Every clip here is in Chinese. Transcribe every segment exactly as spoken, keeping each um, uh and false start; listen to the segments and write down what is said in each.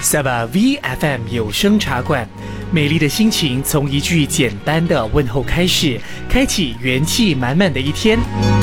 Saba V F M 有声茶馆，美丽的心情从一句简单的问候开始，开启元气满满的一天。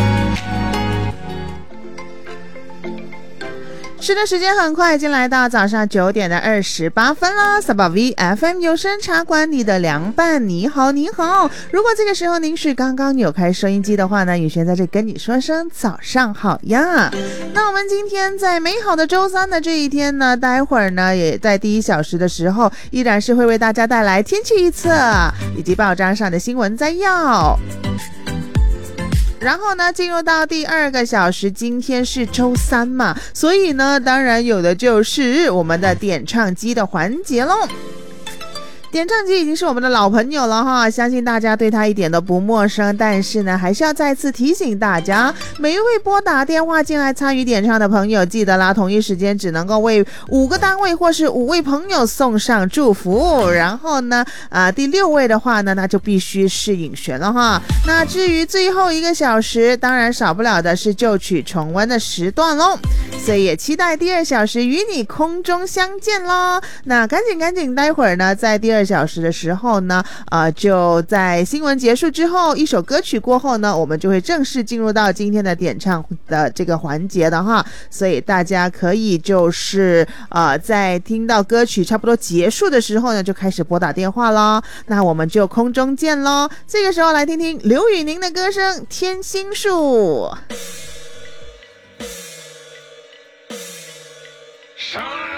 是的，时间很快已经来到早上九点的二十八分了。Saba V F M 有声茶馆，你的凉拌，你好，你好。如果这个时候您是刚刚扭开收音机的话呢，雨璇在这跟你说声早上好呀。那我们今天在美好的周三的这一天呢，待会儿呢也在第一小时的时候，依然是会为大家带来天气预测以及报章上的新闻摘要。然后呢，进入到第二个小时，今天是周三嘛，所以呢，当然有的就是我们的点唱机的环节咯。点唱机已经是我们的老朋友了哈，相信大家对他一点都不陌生，但是呢，还是要再次提醒大家，每一位拨打电话进来参与点唱的朋友，记得啦，同一时间只能够为五个单位或是五位朋友送上祝福，然后呢，啊、呃，第六位的话呢，那就必须是尹璇了哈。那至于最后一个小时，当然少不了的是旧曲重温的时段咯，所以也期待第二小时与你空中相见咯。那赶紧赶紧，待会儿呢，在第二小时的时候呢，呃，就在新闻结束之后，一首歌曲过后呢，我们就会正式进入到今天的点唱的这个环节的哈，所以大家可以就是呃，在听到歌曲差不多结束的时候呢，就开始拨打电话咯。那我们就空中见咯。这个时候来听听刘宇宁的歌声《天心树》。